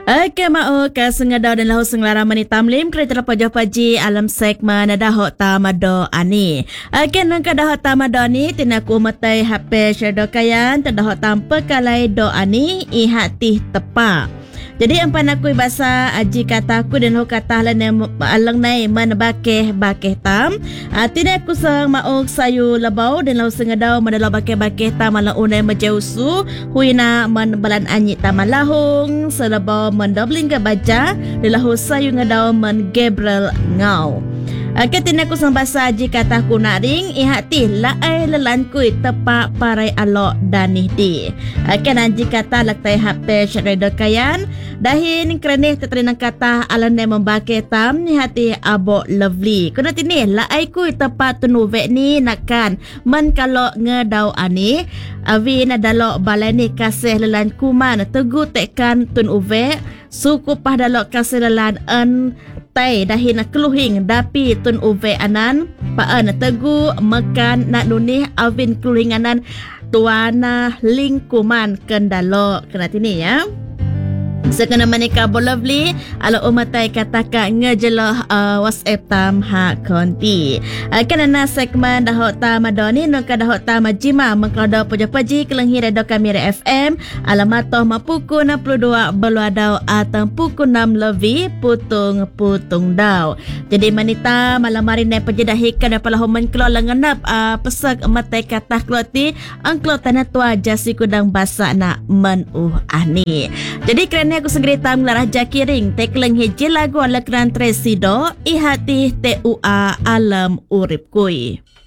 Okey, mau ke sengadau dan lahu senglara mani tamlim kereta pajah paji alam segmen dahok tamado ani. Okey, nang dahok tamado ni tinaku matai HP syado kayan terdahok tanpa kalai do ani ihati tepa. Jadi empan aku bahasa aji kata aku dan ho kata lan alang nai man bakeh tam. Tidak aku sang maog sayu labau dan lau sengadau madalau bakeh tam ala unai majausu huina man balan anyi tamalahong selabau man dobling ke baca dan lau sayu ngadau man Gabriel ngau. Ketina aku sang bahasa aji kata aku naring ihati laai lelankui tepak parai alok danih di. Kan aji kata laktai HP syarida kayan dahin kerenih tertenang kata alanai membake tam ihati abo lovely. Kuna tini laai kui tepak tunuvek ni nakkan man kalau ngedau ani awi nadalok balai ni kasih lelan kuman tegu tekan tunuvek suku pahdalok kasih lelan dahin keluhing dapi tun uve anan paan tegu makan nak nunih avin keluhing anan tuana lingkuman kendalo kena tini ya. Sekena manika bolovely ala umatai kataka ngejelah WhatsApp tam ha konti. Kenana segmen dahok tam adoni nungka dahok tam jima mengkada puja-puji kelenghi radio Kamira FM alamat toh mapuku 62 beluadau atau puku 6 levi putung dau. Jadi manita malam hari ni penjedahikan daripada homen keluar lengenap pesak matai kata kloti angklo tanah tua jasi kudang basa nak ani. Jadi kerana aku segera mengarah jakiring tekleng hiji lagu ala keran tresido ihati TUA alam urip kui.